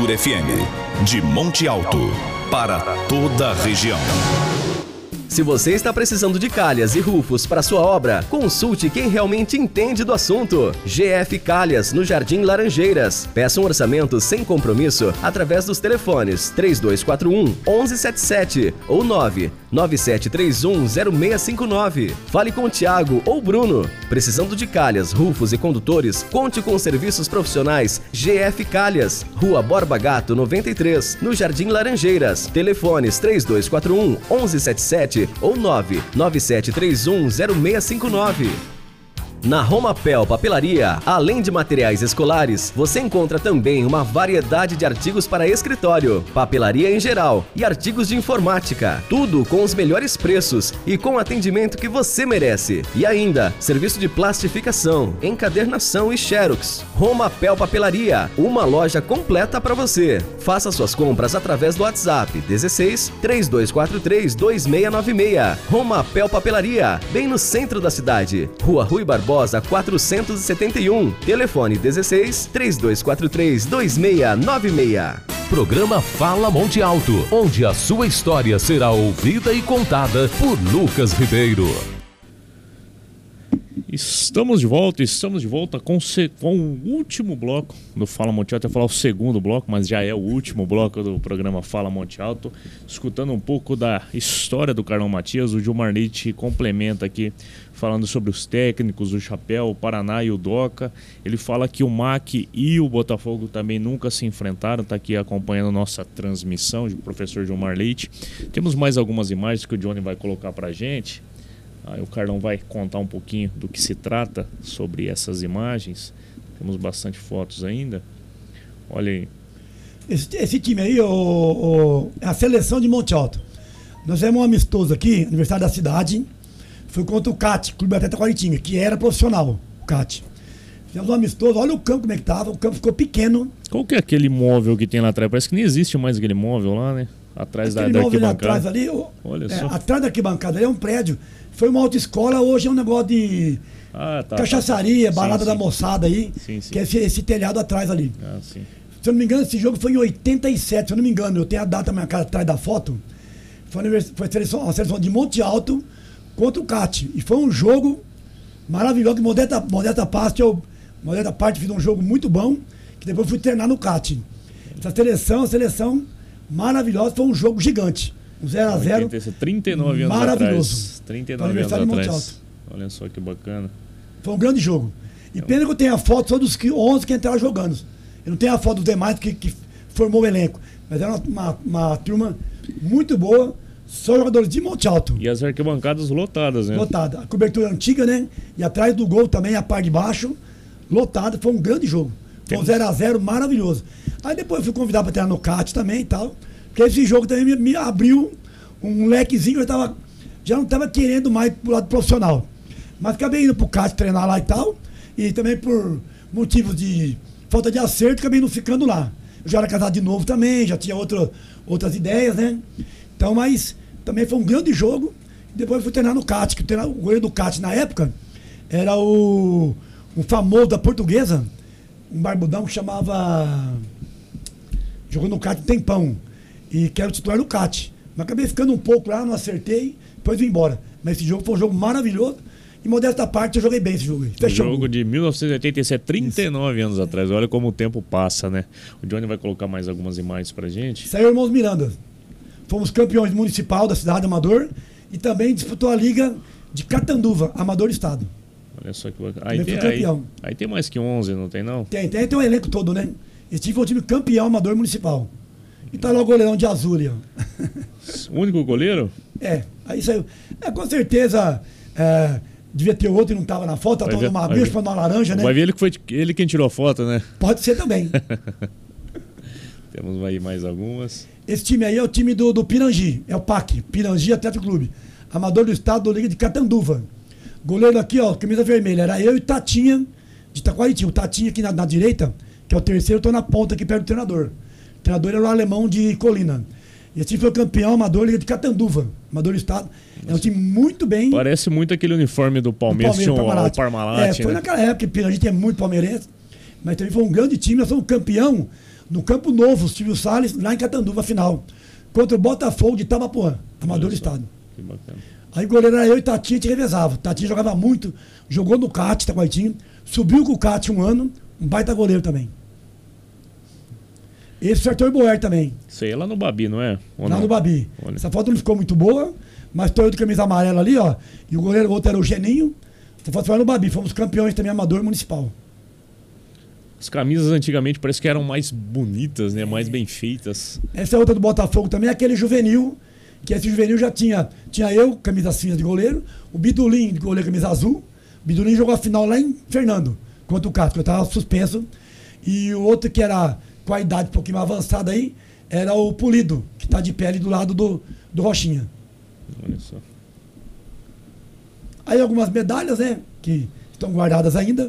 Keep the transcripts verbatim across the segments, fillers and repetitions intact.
Natura F M, de Monte Alto, para toda a região. Se você está precisando de calhas e rufos para sua obra, consulte quem realmente entende do assunto. G F Calhas, no Jardim Laranjeiras. Peça um orçamento sem compromisso através dos telefones três dois quatro um, um um sete sete ou nove nove sete três um, zero seis cinco nove. Fale com o Thiago ou Bruno. Precisando de calhas, rufos e condutores, conte com os serviços profissionais G F Calhas. Rua Borba Gato, noventa e três, no Jardim Laranjeiras. Telefones três dois quatro um, um um sete sete ou nove nove sete três um, zero seis cinco nove. Na Romapel Papelaria, além de materiais escolares, você encontra também uma variedade de artigos para escritório, papelaria em geral e artigos de informática. Tudo com os melhores preços e com o atendimento que você merece. E ainda, serviço de plastificação, encadernação e xerox. Romapel Papelaria, uma loja completa para você. Faça suas compras através do WhatsApp dezesseis, três dois quatro três, dois seis nove seis. Romapel Papelaria, bem no centro da cidade. Rua Rui Barbosa quatrocentos e setenta e um. Telefone dezesseis, três dois quatro três, dois seis nove seis. Programa Fala Monte Alto, onde a sua história será ouvida e contada por Lucas Ribeiro. Estamos de volta, estamos de volta com, se, com o último bloco do Fala Monte Alto. Eu ia falar o segundo bloco, mas já é o último bloco do programa Fala Monte Alto. Escutando um pouco da história do Carlão Matias, o Gilmar Leite complementa aqui, falando sobre os técnicos, o Chapéu, o Paraná e o Doca. Ele fala que o M A C e o Botafogo também nunca se enfrentaram. Está aqui acompanhando nossa transmissão, o professor Gilmar Leite. Temos mais algumas imagens que o Johnny vai colocar para a gente. Aí o Carlão vai contar um pouquinho do que se trata sobre essas imagens. Temos bastante fotos ainda. Olha aí. Esse, esse time aí o, o, é a seleção de Monte Alto. Nós fizemos um amistoso aqui, aniversário da cidade. Foi contra o C A T, Clube Atleta Quaritinga, que era profissional, o C A T. Fizemos um amistoso, olha o campo como é que tava, o campo ficou pequeno. Qual que é aquele móvel que tem lá atrás? Parece que nem existe mais aquele móvel lá, né? Atrás da, da arquibancada. Atrás ali, olha é, só. Atrás da arquibancada ali é um prédio. Foi uma autoescola, hoje é um negócio de ah, tá, cachaçaria, tá. balada sim, da sim. moçada aí, sim, sim. que é esse, esse telhado atrás ali. Ah, sim. Se eu não me engano, esse jogo foi em oitenta e sete, se eu não me engano, eu tenho a data na minha cara atrás da foto. Foi, foi a, seleção, a seleção de Monte Alto contra o C A T. E foi um jogo maravilhoso, que modesta, modesta parte, eu, modesta parte fiz um jogo muito bom, que depois fui treinar no C A T. Essa seleção, a seleção maravilhosa, foi um jogo gigante. Um zero a zero. trinta e nove anos maravilhoso. atrás. trinta e nove anos atrás. Olha só que bacana. Foi um grande jogo. E pena que eu tenho a foto só dos onze que entraram jogando. Eu não tenho a foto dos demais que, que formou o elenco. Mas era uma, uma, uma turma muito boa, só jogadores de Monte Alto. E as arquibancadas lotadas, né? Lotada. A cobertura antiga, né? E atrás do gol também, a parte de baixo, lotada. Foi um grande jogo. Foi um zero a zero maravilhoso. Aí depois eu fui convidado para treinar no C A T também e tal. Porque esse jogo também me, me abriu um lequezinho, eu tava, já não estava querendo mais pro lado profissional. Mas acabei indo pro C A T treinar lá e tal. E também por motivos de falta de acerto, acabei não ficando lá. Eu já era casado de novo também, já tinha outro, outras ideias, né? Então, mas também foi um grande jogo. Depois fui treinar no C A T, que o, treinar, o goleiro do C A T na época era o, o famoso da Portuguesa, um barbudão que chamava... Jogou no C A T um tempão. E quero titular no C A T. Mas acabei ficando um pouco lá, não acertei, depois vim embora. Mas esse jogo foi um jogo maravilhoso. E modesta parte, eu joguei bem esse jogo aí. Fechou. O jogo de mil novecentos e oitenta e sete, trinta e nove Isso. anos atrás. Olha como o tempo passa, né? O Johnny vai colocar mais algumas imagens pra gente. Saiu Irmãos Miranda. Fomos campeões municipal da cidade Amador e também disputou a Liga de Catanduva, Amador Estado. Olha só que bacana. Aí tem, aí, aí tem mais que onze, não tem não? Tem, tem, tem um elenco todo, né? Esse time foi o time campeão Amador Municipal. E tá lá o goleirão de azul ali, ó. O único goleiro? É, aí saiu. É, com certeza, é, devia ter outro e não tava na foto, tá tomando uma bicha, pra uma laranja, né? Vai ver ele que foi ele quem tirou a foto, né? Pode ser também. Temos aí mais algumas. Esse time aí é o time do, do Pirangi, é o P A C, Pirangi Atlético Clube. Amador do Estado, da Liga de Catanduva. Goleiro aqui, ó, camisa vermelha, era eu e Tatinha, de Itaquaritinga. O Tatinha aqui na, na direita, que é o terceiro, eu tô na ponta aqui perto do treinador. O treinador era o alemão de Colina. E esse time foi o campeão amador Liga de Catanduva, Amador do Estado. Nossa. É um time muito bem... Parece muito aquele uniforme do Palmeiras, tinha o Parmalat. É, foi né? naquela época que a gente é muito palmeirense, mas também foi um grande time, nós somos campeão no Campo Novo, Silvio Salles, lá em Catanduva, final. Contra o Botafogo de Itabapoã, amador do estado. Que bacana. Aí o goleiro era eu e Tatinha, te revezava. Tatinha jogava muito, jogou no C A T, Itacoitinho, subiu com o C A T um ano, um baita goleiro também. Esse foi o Arthur Boer também. Isso aí é lá no Babi, não é? Ou lá não? no Babi. Olha. Essa foto não ficou muito boa, mas tô eu de camisa amarela ali, ó. E o goleiro outro era o Geninho. Essa foto foi lá no Babi, fomos campeões também, amador municipal. As camisas antigamente parece que eram mais bonitas, né? Mais bem feitas. Essa é outra do Botafogo também, aquele juvenil, que esse juvenil já tinha, tinha eu, camisa cinza de goleiro, o Bidulim de goleiro, camisa azul. O Bidulim jogou a final lá em Fernando, contra o Castro, eu tava suspenso. E o outro que era com a idade um pouquinho mais avançada aí, era o Pulido, que tá de pé ali do lado do, do Rochinha. Olha só. Aí algumas medalhas, né, que estão guardadas ainda.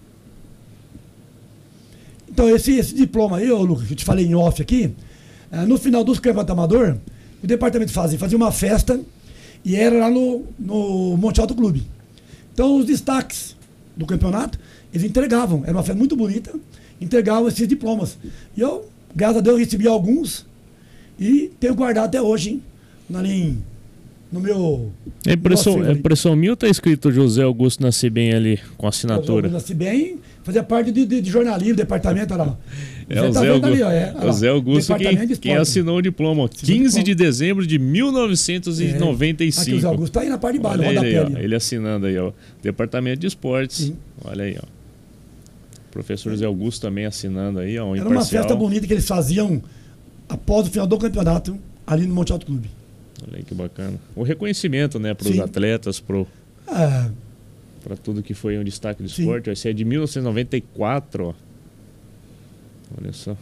Então esse, esse diploma aí, ô Lucas, que eu te falei em off aqui, é, no final dos campeonatos amador, o departamento fazia, fazia uma festa e era lá no, no Monte Alto Clube. Então os destaques do campeonato, eles entregavam, era uma festa muito bonita, entregavam esses diplomas. E eu, graças a Deus, recebi alguns e tenho guardado até hoje, hein, ali no meu... É impressão, é impressão minha ou tá escrito José Augusto Nasci Bem ali, com assinatura? José Augusto Nasci Bem, fazia parte de, de, de jornalismo, departamento, olha lá. É o Zé Augusto, ali, ó, é, ó, Zé Augusto quem, quem assinou o diploma. quinze de dezembro de mil novecentos e noventa e cinco. Aqui o Zé Augusto tá aí na parte de baixo, olha ele, aí, ó, ele assinando aí, ó. Departamento de Esportes. Sim. Olha aí, ó. Professor Zé Augusto também assinando aí, ó. Um Era uma festa bonita que eles faziam após o final do campeonato ali no Monte Alto Clube. Olha aí que bacana. O reconhecimento, né, para os atletas, pro... É. Para tudo que foi um destaque do esporte. Esse é de mil novecentos e noventa e quatro, ó. Olha só.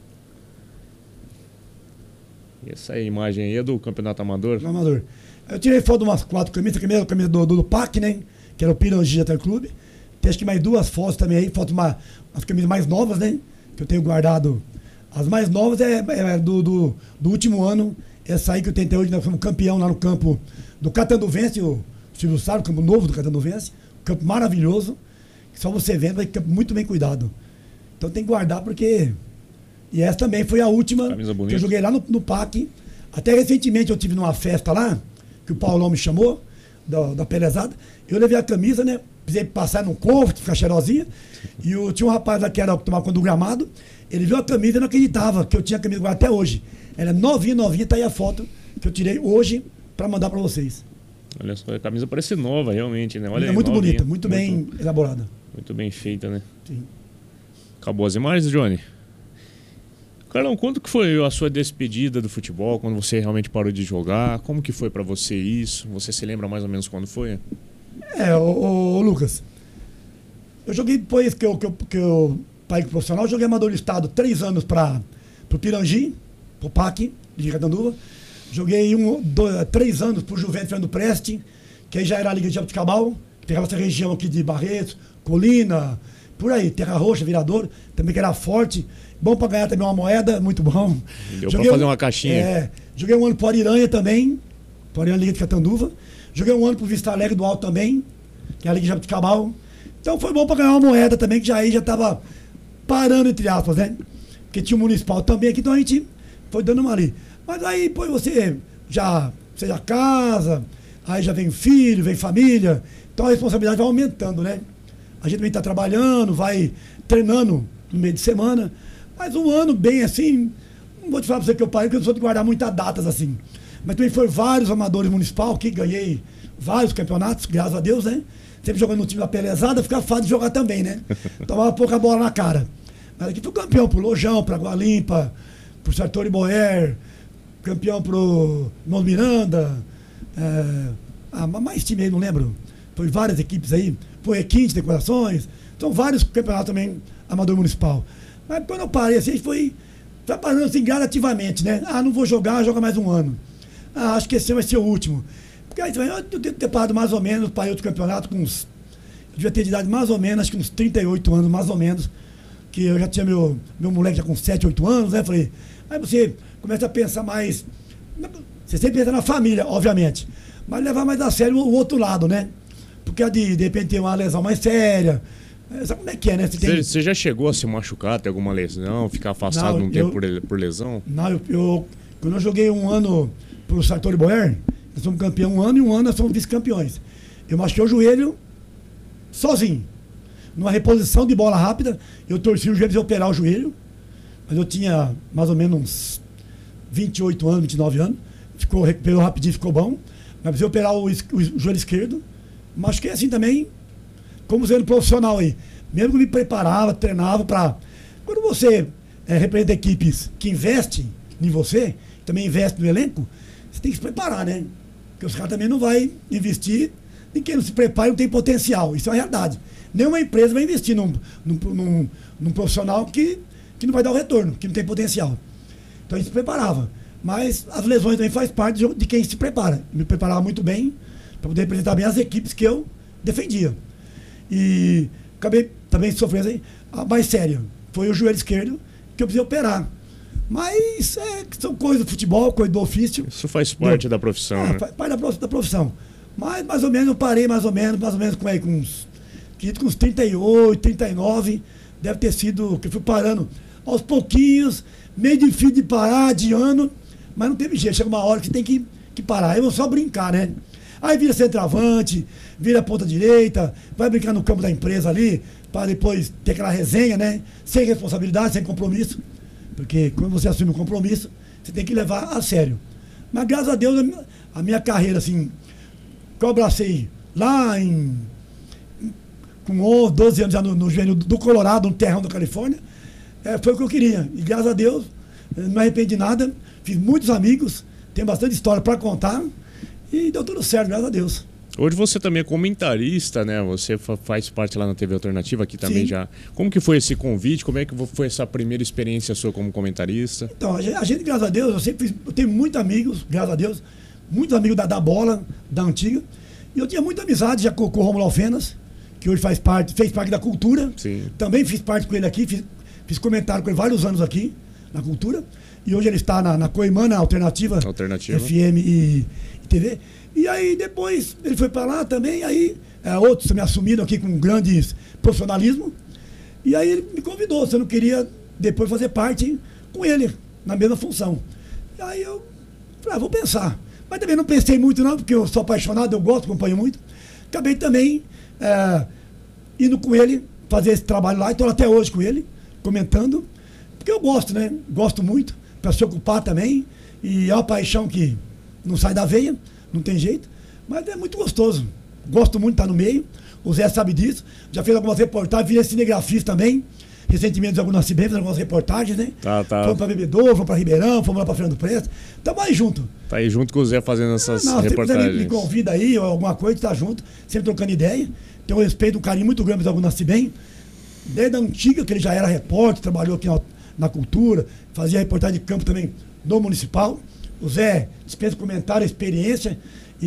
E essa imagem aí é do Campeonato Amador? Do Amador. Eu tirei foto de umas quatro camisas. A primeira a camisa do, do, do P A C, né? Que era o Pirangi Até Clube. Tem acho que mais duas fotos também aí. Fotos uma, as camisas mais novas, né? Que eu tenho guardado. As mais novas é, é do, do, do último ano. Essa aí que eu tentei hoje, nós fomos campeão lá no campo do Catanduvense, o Silvio Sá, o campo novo do Catanduvense. Um campo maravilhoso. Que só você vendo, vai ficar muito bem cuidado. Então tem que guardar porque... E essa também foi a última que eu joguei lá no, no P A C. Até recentemente eu tive numa festa lá, que o Paulão me chamou, da, da Pelezada. Eu levei a camisa, né? Precisei passar num conforto, ficar cheirosinha. E eu, tinha um rapaz lá que era tomar conta do gramado. Ele viu a camisa e não acreditava que eu tinha a camisa guardada até hoje. Ela é novinha, novinha. Tá aí a foto que eu tirei hoje pra mandar pra vocês. Olha só, a camisa parece nova realmente, né? Olha é aí, muito novinha, bonita, muito bem muito, elaborada. Muito bem feita, né? Sim. Acabou as imagens, Johnny? Carlão, quando que foi a sua despedida do futebol? Quando você realmente parou de jogar? Como que foi pra você isso? Você se lembra mais ou menos quando foi? É, ô, ô Lucas, eu joguei depois que eu, que eu, que eu parei com o profissional, eu joguei amador do estado três anos para o Pirangi, pro P A C, de Catanduva. Joguei um, dois, três anos pro Juventus Fernando Preste, que aí já era a Liga de Jabuticabal, que pegava essa região aqui de Barretos, Colina, por aí, Terra Roxa, Viradouro, também que era forte. Bom para ganhar também uma moeda, muito bom. Deu para fazer uma caixinha. É, joguei um ano pro Ariranha também, pro Ariranha Liga de Catanduva. Joguei um ano pro Vista Alegre do Alto também, que é a Liga de Jabuticabal. Então foi bom para ganhar uma moeda também, que já aí já tava parando, entre aspas, né? Porque tinha o Municipal também aqui, então a gente foi dando uma ali. Mas aí, pô, você já, você já casa, aí já vem filho, vem família, então a responsabilidade vai aumentando, né? A gente também tá trabalhando, vai treinando no meio de semana, mas um ano bem assim, não vou te falar pra você que eu parei, porque eu não sou de guardar muitas datas assim. Mas também foi vários amadores municipal que ganhei vários campeonatos, graças a Deus, né? Sempre jogando no time da Pelezada, fica fácil de jogar também, né? Tomava pouca bola na cara. Mas aqui fui campeão pro Lojão, pra Água Limpa, pro Sartori Boer, campeão pro Irmão Miranda, é, ah, mais time aí, não lembro. Foi várias equipes aí, foi Requinte, Decorações, são vários campeonatos também, amador municipal. Mas quando eu parei assim, foi, foi parando assim gradativamente, né? Ah, não vou jogar, joga mais um ano. Ah, acho que esse vai ser o último. Porque aí eu devo ter parado mais ou menos para outro campeonato com uns... Eu devia ter de idade mais ou menos, acho que uns trinta e oito anos, mais ou menos. Que eu já tinha meu, meu moleque já com sete, oito anos, né? Falei, aí você começa a pensar mais... Você sempre pensa na família, obviamente. Mas levar mais a sério o, o outro lado, né? Porque de, de repente tem uma lesão mais séria. Sabe como é que é, né? Você, Você, tem... você já chegou a se machucar, ter alguma lesão, ficar afastado Não, um tempo eu- por, por lesão? Não, eu, eu- quando eu joguei um ano pro Sartori Boer, nós somos campeão um ano e um ano nós somos vice-campeões. Eu machuquei o joelho sozinho. Numa reposição de bola rápida, eu torci o joelho para operar o joelho. Mas eu tinha mais ou menos uns vinte e oito anos, vinte e nove anos. Ficou, recuperou rapidinho, ficou bom. Mas precisei operar o, es- o joelho esquerdo. Machuquei assim também, como sendo profissional aí. Mesmo que eu me preparava, treinava para... Quando você é, representa equipes que investem em você, também investe no elenco, você tem que se preparar, né? Porque os caras também não vão investir em quem não se prepara e não tem potencial. Isso é uma realidade. Nenhuma empresa vai investir num, num, num, num profissional que, que não vai dar o retorno, que não tem potencial. Então a gente se preparava. Mas as lesões também faz parte de, de quem se prepara. Eu me preparava muito bem para poder representar bem as equipes que eu defendia. E acabei também sofrendo aí, a mais séria. Foi o joelho esquerdo que eu precisei operar. Mas é, são coisas do futebol, coisas do ofício. Isso faz parte Eu- da profissão, Ah, né? faz parte da prof- da profissão. Mas mais ou menos eu parei mais ou menos, mais ou menos com, aí, com uns, acredito que uns trinta e oito, trinta e nove, deve ter sido que eu fui parando aos pouquinhos, meio difícil de parar, de ano, mas não teve jeito, chega uma hora que tem que, que parar. Eu vou só brincar, né? Aí vira centroavante, vira ponta direita, vai brincar no campo da empresa ali, para depois ter aquela resenha, né? Sem responsabilidade, sem compromisso. Porque quando você assume um compromisso, você tem que levar a sério. Mas graças a Deus, a minha, a minha carreira, assim, que eu abracei lá em. com onze, doze anos já no, no joelho do Colorado, no terrão da Califórnia, é, foi o que eu queria. E graças a Deus, eu não me arrependi de nada, fiz muitos amigos, tenho bastante história para contar, e deu tudo certo, graças a Deus. Hoje você também é comentarista, né? Você fa- faz parte lá na T V Alternativa, aqui também Sim. já. Como que foi esse convite? Como é que foi essa primeira experiência sua como comentarista? Então, a gente, a gente, graças a Deus, eu sempre fiz, eu tenho muitos amigos, graças a Deus, muitos amigos da, da bola, da antiga. E eu tinha muita amizade já com, com o Romulo Alfenas, que hoje faz parte, fez parte da cultura. Sim. Também fiz parte com ele aqui, fiz, fiz comentário com ele vários anos aqui, na cultura. E hoje ele está na, na Coimana Alternativa, Alternativa. F M e, e T V. E aí depois ele foi para lá também, aí é, outros me assumiram aqui com grandes profissionalismo. E aí ele me convidou, se eu não queria depois fazer parte com ele, na mesma função. E aí eu falei, ah, vou pensar. Mas também não pensei muito não, porque eu sou apaixonado, eu gosto, acompanho muito. Acabei também é, indo com ele, fazer esse trabalho lá, estou até hoje com ele, comentando, porque eu gosto, né? Gosto muito, para se ocupar também, e é uma paixão que não sai da veia, não tem jeito, mas é muito gostoso. Gosto muito de estar no meio, o Zé sabe disso, já fez algumas reportagens, virei cinegrafista também, recentemente algumas Nascimento, fiz algumas reportagens, né? Tá, tá. Fomos para Bebedouro, fomos para Ribeirão, fomos lá para Fernando Preto, estamos aí junto. Tá aí junto com o Zé fazendo essas Não, sempre que você reportagens. me convida aí, ou alguma coisa, tá junto, sempre trocando ideia. Tenho um respeito, um carinho muito grande pelo Nasci Bem. Desde a antiga, que ele já era repórter, trabalhou aqui na, na cultura, fazia reportagem de campo também no municipal. O Zé dispensa comentário, a experiência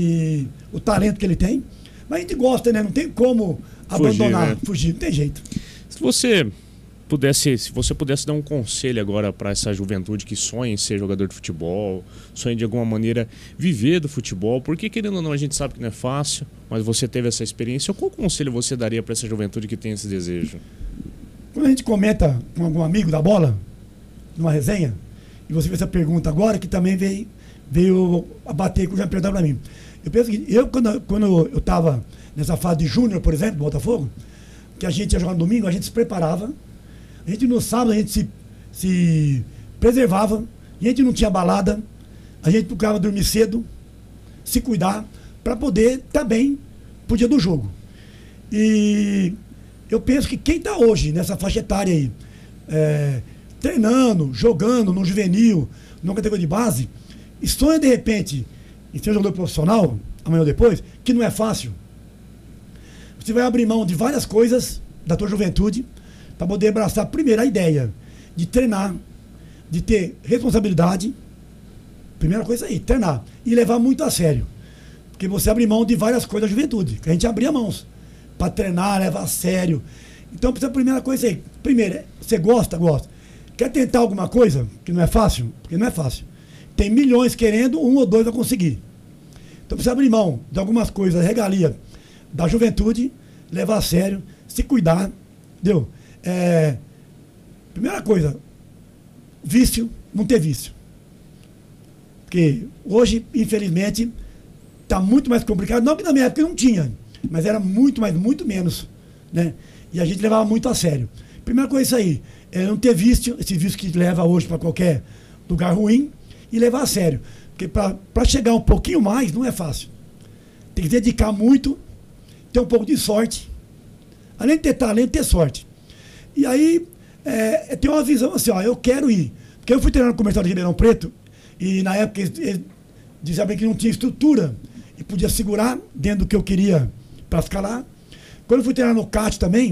e o talento que ele tem. Mas a gente gosta, né? Não tem como Fugir, abandonar, né? fugir, não tem jeito. Se você pudesse, se você pudesse dar um conselho agora para essa juventude que sonha em ser jogador de futebol, sonha de alguma maneira viver do futebol, porque querendo ou não a gente sabe que não é fácil, mas você teve essa experiência, qual conselho você daria para essa juventude que tem esse desejo? Quando a gente comenta com algum amigo da bola, numa resenha, e você fez essa pergunta agora, que também veio, veio a bater com o Jean perguntar para mim. Eu penso que eu, quando, quando eu estava nessa fase de júnior, por exemplo, do Botafogo, que a gente ia jogar no domingo, a gente se preparava, a gente no sábado a gente se, se preservava, a gente não tinha balada, a gente procurava dormir cedo, se cuidar, para poder estar bem pro dia do jogo. E eu penso que quem está hoje nessa faixa etária aí, é, treinando, jogando no juvenil, numa categoria de base, e sonha de repente em ser um jogador profissional, amanhã ou depois, que não é fácil. Você vai abrir mão de várias coisas da tua juventude para poder abraçar primeiro a ideia de treinar, de ter responsabilidade. Primeira coisa aí, treinar. E levar muito a sério. Porque você abre mão de várias coisas da juventude, que a gente abria mãos para treinar, levar a sério. Então, a primeira coisa aí, primeiro, você gosta, gosta. Quer tentar alguma coisa que não é fácil? Porque não é fácil. Tem milhões querendo, um ou dois vai conseguir. Então precisa abrir mão de algumas coisas, regalia da juventude, levar a sério, se cuidar Entendeu? É, primeira coisa, vício, não ter vício. Porque hoje, infelizmente, está muito mais complicado. Não que na minha época não tinha, mas era muito, mas muito menos. Né? E a gente levava muito a sério. Primeira coisa é isso aí, é não ter vício, esse vício que leva hoje para qualquer lugar ruim, e levar a sério. Porque para chegar um pouquinho mais, não é fácil. Tem que dedicar muito, ter um pouco de sorte. Além de ter talento, ter sorte. E aí, é, tem uma visão assim, ó, eu quero ir. Porque eu fui treinar no comercial de Ribeirão Preto, e na época eles, eles diziam bem que não tinha estrutura, e podia segurar dentro do que eu queria para ficar lá. Quando eu fui treinar no C A T também,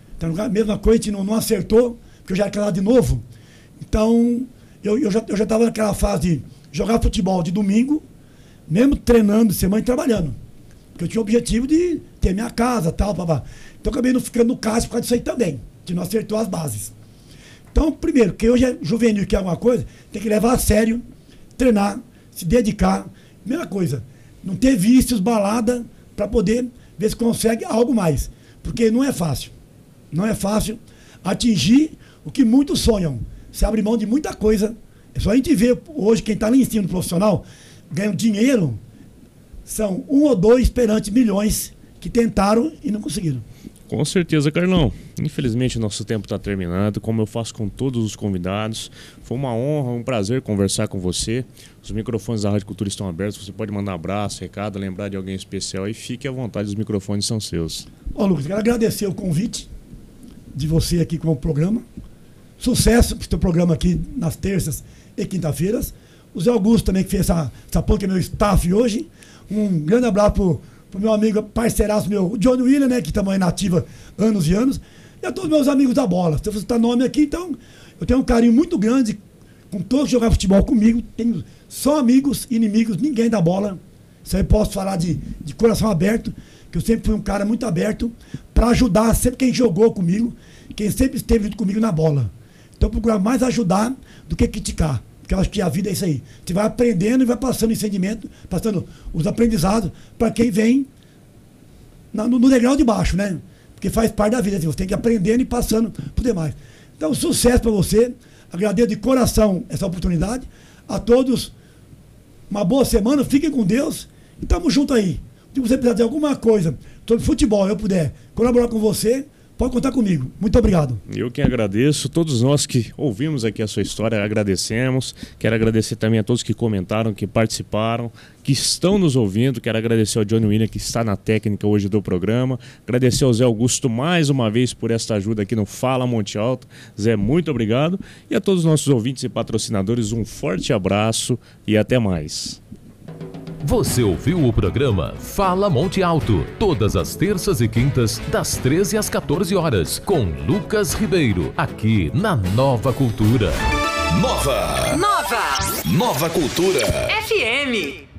a mesma coisa, a gente não, não acertou, porque eu já era lá de novo. Então, eu, eu já eu já estava naquela fase de jogar futebol de domingo, mesmo treinando semana e trabalhando. Porque eu tinha o objetivo de ter minha casa, tal, babá. Então, eu acabei não ficando no C A T por causa disso aí também, que não acertou as bases. Então, primeiro, que hoje é juvenil e quer alguma coisa, tem que levar a sério, treinar, se dedicar. Primeira coisa, não ter vícios, balada, para poder ver se consegue algo mais. Porque não é fácil. Não é fácil atingir o que muitos sonham. Se abre mão de muita coisa. É só a gente ver hoje quem está lá em cima do profissional ganhando dinheiro. São um ou dois perante milhões que tentaram e não conseguiram. Com certeza, Carlão. Infelizmente, nosso tempo está terminado, como eu faço com todos os convidados. Foi uma honra, um prazer conversar com você. Os microfones da Rádio Cultura estão abertos. Você pode mandar abraço, recado, lembrar de alguém especial e fique à vontade, os microfones são seus. Ó, Lucas, quero agradecer o convite de você aqui com o programa. Sucesso para o seu programa aqui nas terças e quinta-feiras. O Zé Augusto também, que fez essa, essa ponta, que é meu staff hoje. Um grande abraço pro pro meu amigo, parceiraço meu, o Johnny William, né, que também é nativa anos e anos, e a todos meus amigos da bola. Se você citar nome aqui, então, eu tenho um carinho muito grande com todos que jogaram futebol comigo. Tenho só amigos, inimigos, ninguém da bola. Isso aí posso falar de, de coração aberto, que eu sempre fui um cara muito aberto para ajudar sempre quem jogou comigo, quem sempre esteve junto comigo na bola. Então, procurar mais ajudar do que criticar. Porque eu acho que a vida é isso aí. Você vai aprendendo e vai passando entendimento, passando os aprendizados para quem vem na, no, no degrau de baixo, né? Porque faz parte da vida. Assim, você tem que ir aprendendo e passando por demais. Então, sucesso para você. Agradeço de coração essa oportunidade. A todos, uma boa semana. Fiquem com Deus. E estamos juntos aí. Se você precisar de alguma coisa sobre futebol, eu puder colaborar com você, pode contar comigo. Muito obrigado. Eu que agradeço. Todos nós que ouvimos aqui a sua história, agradecemos. Quero agradecer também a todos que comentaram, que participaram, que estão nos ouvindo. Quero agradecer ao Johnny William, que está na técnica hoje do programa. Agradecer ao Zé Augusto mais uma vez por esta ajuda aqui no Fala Monte Alto. Zé, muito obrigado. E a todos os nossos ouvintes e patrocinadores, um forte abraço e até mais. Você ouviu o programa Fala Monte Alto, todas as terças e quintas, das treze às quatorze horas, com Lucas Ribeiro, aqui na Nova Cultura. Nova! Nova! Nova Cultura! F M.